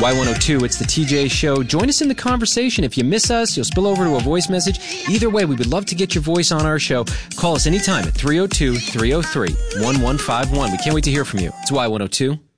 Y102, it's the TJ Show. Join us in the conversation. If you miss us, you'll spill over to a voice message. Either way, we would love to get your voice on our show. Call us anytime at 302-303-1151. We can't wait to hear from you. It's Y102.